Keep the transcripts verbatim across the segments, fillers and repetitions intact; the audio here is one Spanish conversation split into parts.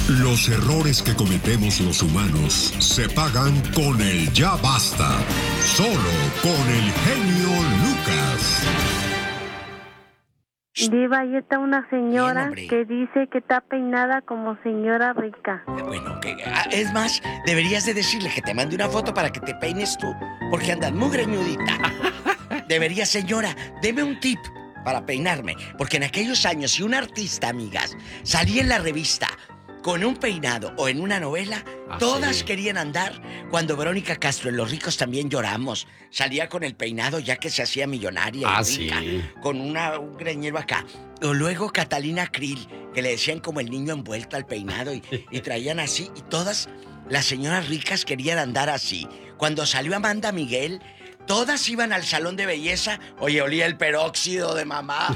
Los errores que cometemos los humanos se pagan con el ya basta. Solo con el genio Lucas. Diva, ahí está una señora Bien, que dice que está peinada como señora rica. Bueno, que, es más, deberías de decirle que te mande una foto para que te peines tú, porque andas muy greñudita. Debería, señora, deme un tip para peinarme, porque en aquellos años, si un artista, amigas, salía en la revista con un peinado o en una novela, ah, todas sí. querían andar. Cuando Verónica Castro en Los Ricos También Lloramos salía con el peinado ya que se hacía millonaria ah, y rica, sí. con una, un greñero acá. O luego Catalina Krill, que le decían como el niño envuelto al peinado y, y traían así. Y todas las señoras ricas querían andar así. Cuando salió Amanda Miguel, todas iban al salón de belleza. Oye, olía el peróxido de mamá.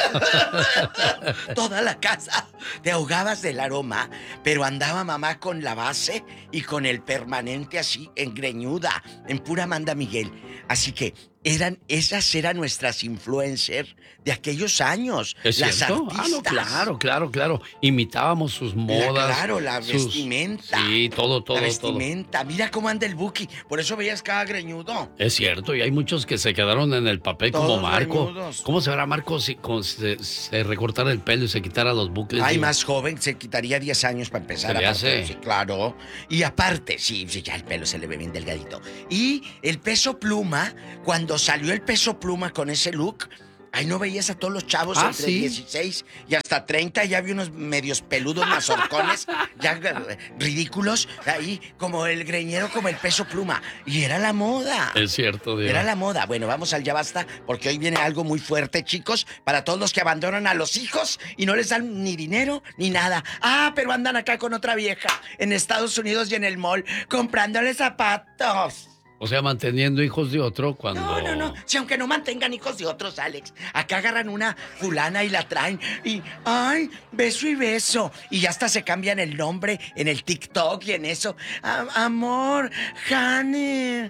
Toda la casa. Te ahogabas del aroma. Pero andaba mamá con la base y con el permanente así, engreñuda, en pura Amanda Miguel. Así que eran, esas eran nuestras influencers de aquellos años. ¿Es las cierto? artistas. Ah, no, claro, claro, claro. Imitábamos sus modas. La, claro, la sus... vestimenta. Sí, todo, todo, La vestimenta. todo. Mira cómo anda el Buki. Por eso veías cada greñudo. Es cierto, y hay muchos que se quedaron en el papel. Todos como Marco. Greñudos. ¿Cómo se verá Marco si con, se, se recortara el pelo y se quitara los bucles? Ay, y... más joven, se quitaría diez años para empezar. ¿Se le hace? Sí, claro. Y aparte, sí, sí, ya el pelo se le ve bien delgadito. Y el Peso Pluma, cuando salió el Peso Pluma con ese look, ahí no veías a todos los chavos ah, entre ¿sí? dieciséis y hasta treinta, ya vi unos medios peludos mazorcones, ya ridículos, ahí como el greñero, como el Peso Pluma. Y era la moda. Es cierto, Diva. Era la moda. Bueno, vamos al ya basta, porque hoy viene algo muy fuerte, chicos, para todos los que abandonan a los hijos y no les dan ni dinero ni nada. Ah, pero andan acá con otra vieja en Estados Unidos y en el mall comprándoles zapatos. O sea, manteniendo hijos de otro cuando... No, no, no. Si aunque no mantengan hijos de otros, Alex. Acá agarran una fulana y la traen. Y, ay, beso y beso. Y ya hasta se cambian el nombre en el TikTok y en eso. Am- amor, honey.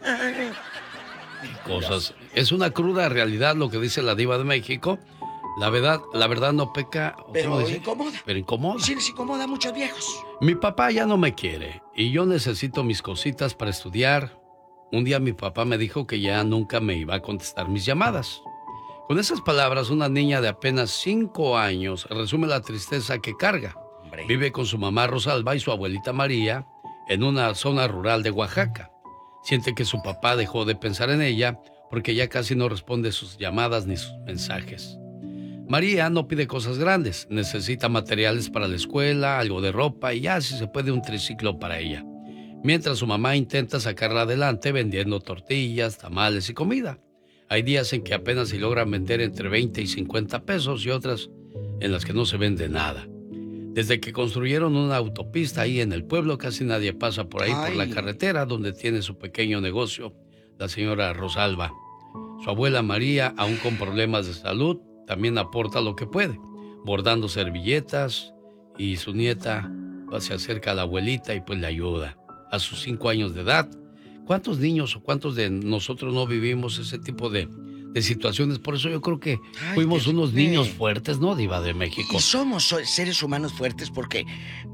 Cosas. Es una cruda realidad lo que dice la Diva de México. La verdad, la verdad no peca... Pero incomoda. Pero incomoda. Sí, les incomoda a muchos viejos. Mi papá ya no me quiere. Y yo necesito mis cositas para estudiar. Un día mi papá me dijo que ya nunca me iba a contestar mis llamadas. Con esas palabras, una niña de apenas cinco años resume la tristeza que carga. Hombre. Vive con su mamá Rosalba y su abuelita María en una zona rural de Oaxaca. Siente que su papá dejó de pensar en ella porque ya casi no responde sus llamadas ni sus mensajes. María no pide cosas grandes, necesita materiales para la escuela, algo de ropa y ya si se puede un triciclo para ella. Mientras su mamá intenta sacarla adelante vendiendo tortillas, tamales y comida. Hay días en que apenas se logran vender entre veinte y cincuenta pesos y otras en las que no se vende nada. Desde que construyeron una autopista ahí en el pueblo, casi nadie pasa por ahí, Ay. por la carretera donde tiene su pequeño negocio la señora Rosalba. Su abuela María, aún con problemas de salud, también aporta lo que puede, bordando servilletas, y su nieta pues, se acerca a la abuelita y pues le ayuda. A sus cinco años de edad. ¿Cuántos niños o cuántos de nosotros no vivimos ese tipo de, de situaciones? Por eso yo creo que Ay, fuimos unos niños fuertes, ¿no, Diva de México? Y somos seres humanos fuertes porque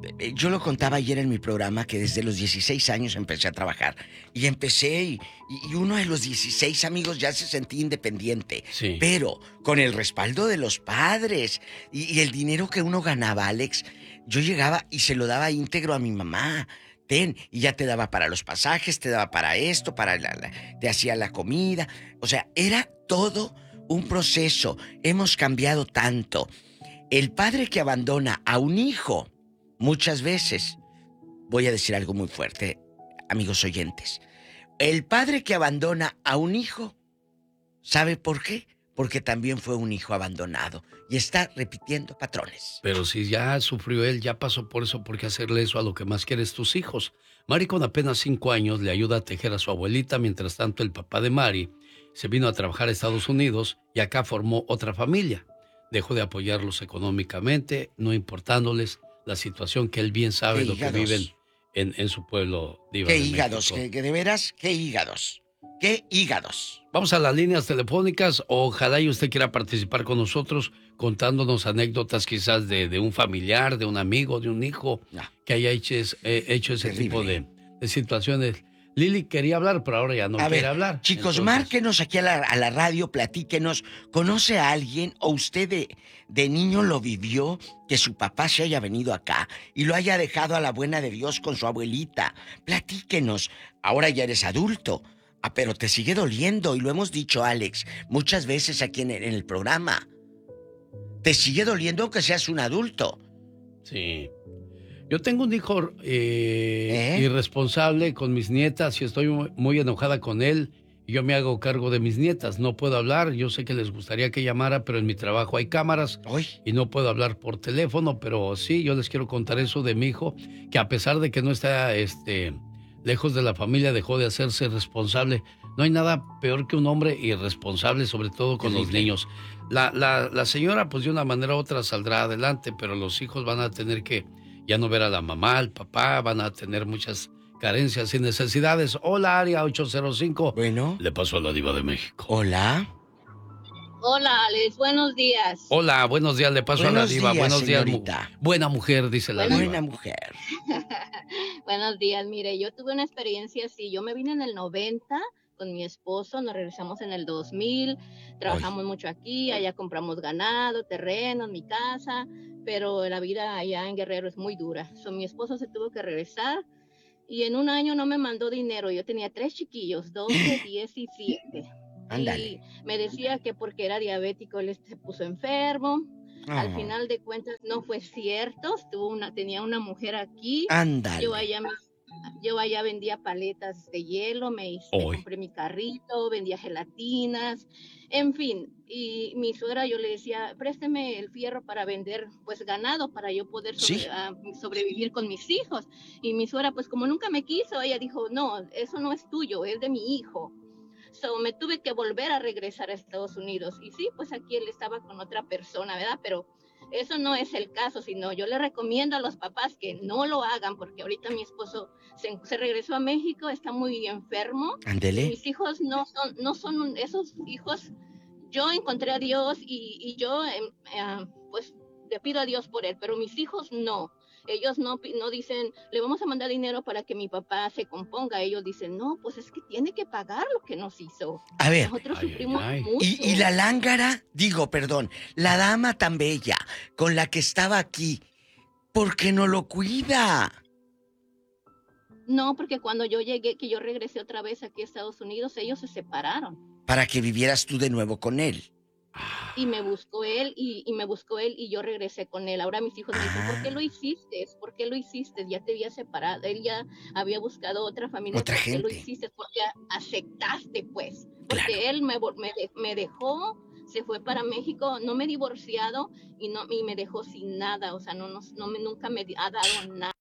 yo lo contaba ayer en mi programa que desde los dieciséis años empecé a trabajar. Y empecé y, y uno de los dieciséis, amigos, ya se sentía independiente. Sí. Pero con el respaldo de los padres y, y el dinero que uno ganaba, Alex, yo llegaba y se lo daba íntegro a mi mamá. Ten, y ya te daba para los pasajes, te daba para esto, para la, la, te hacía la comida. O sea, era todo un proceso. Hemos cambiado tanto. El padre que abandona a un hijo, muchas veces, voy a decir algo muy fuerte, amigos oyentes. El padre que abandona a un hijo, ¿sabe por qué? Porque también fue un hijo abandonado y está repitiendo patrones. Pero si ya sufrió él, ya pasó por eso, ¿por qué hacerle eso a lo que más quieres tus hijos? Mari con apenas cinco años le ayuda a tejer a su abuelita, mientras tanto el papá de Mari se vino a trabajar a Estados Unidos y acá formó otra familia. Dejó de apoyarlos económicamente, no importándoles la situación que él bien sabe lo que viven en, en su pueblo. Diva ¿Qué de hígados? México. ¿Que, que de veras? ¿Qué hígados? ¿Qué hígados? Vamos a las líneas telefónicas. Ojalá y usted quiera participar con nosotros contándonos anécdotas quizás de, de un familiar, de un amigo, de un hijo no. que haya hecho, eh, hecho ese Terrible. tipo de, de situaciones. Lili quería hablar, pero ahora ya no a quiere ver, hablar. Chicos, Entonces... márquenos aquí a la, a la radio, platíquenos. ¿Conoce a alguien o usted de, de niño lo vivió, que su papá se haya venido acá y lo haya dejado a la buena de Dios con su abuelita? Platíquenos. Ahora ya eres adulto. Ah, pero te sigue doliendo, y lo hemos dicho, Alex, muchas veces aquí en el, en el programa. Te sigue doliendo aunque seas un adulto. Sí. Yo tengo un hijo eh, ¿Eh? irresponsable con mis nietas y estoy muy, muy enojada con él. Y yo me hago cargo de mis nietas. No puedo hablar. Yo sé que les gustaría que llamara, pero en mi trabajo hay cámaras. Uy. Y no puedo hablar por teléfono. Pero sí, yo les quiero contar eso de mi hijo, que a pesar de que no está... este lejos de la familia, dejó de hacerse responsable. No hay nada peor que un hombre irresponsable, sobre todo con los niños. La, la, la señora, pues de una manera u otra saldrá adelante, pero los hijos van a tener que ya no ver a la mamá, al papá, van a tener muchas carencias y necesidades. Hola, área ocho cero cinco. Bueno. Le paso a la diva de México. Hola. Hola, Alex, buenos días. Hola, buenos días, le paso buenos a la diva. Días, buenos señorita. días. Buena mujer, dice la buena diva. Buena mujer. Buenos días, mire, yo tuve una experiencia así. Yo me vine en el noventa con mi esposo, nos regresamos en el dos mil, trabajamos Ay. mucho aquí, allá compramos ganado, terrenos, mi casa, pero la vida allá en Guerrero es muy dura. So, mi esposo se tuvo que regresar y en un año no me mandó dinero. Yo tenía tres chiquillos, doce, diez y siete. Ándale. Y me decía que porque era diabético él se puso enfermo. Oh. Al final de cuentas no fue cierto. Estuvo una, tenía una mujer aquí. Ándale. Yo allá, me, yo allá vendía paletas de hielo, me, hice, me compré mi carrito, vendía gelatinas, en fin. Y mi suegra yo le decía, présteme el fierro para vender pues ganado, para yo poder sobre, ¿Sí? uh, sobrevivir con mis hijos. Y mi suegra pues como nunca me quiso, ella dijo, no, eso no es tuyo, es de mi hijo. So, me tuve que volver a regresar a Estados Unidos. Y sí, pues aquí él estaba con otra persona, ¿verdad? Pero eso no es el caso, sino yo le recomiendo a los papás que no lo hagan, porque ahorita mi esposo se, se regresó a México, está muy enfermo. Ándele. Mis hijos no son, no son esos hijos. Yo encontré a Dios y, y yo, eh, eh, pues, le pido a Dios por él, pero mis hijos no. Ellos no, no dicen, le vamos a mandar dinero para que mi papá se componga. Ellos dicen, no, pues es que tiene que pagar lo que nos hizo. A ver. Nosotros ay, sufrimos ay, ay. mucho. Y, y la lángara, digo, perdón, la dama tan bella con la que estaba aquí, ¿por qué no lo cuida? No, porque cuando yo llegué, que yo regresé otra vez aquí a Estados Unidos, ellos se separaron. Para que vivieras tú de nuevo con él. Y me buscó él, y, y me buscó él, y yo regresé con él. Ahora mis hijos me dicen, ¿por qué lo hiciste? ¿Por qué lo hiciste? Ya te había separado, él ya había buscado otra familia. Otra ¿Por qué gente? lo hiciste? Porque aceptaste, pues. Porque Claro. él me, me, me dejó, se fue para México, no me he divorciado, y, no, y me dejó sin nada. O sea, no, no, no me, nunca me ha dado nada.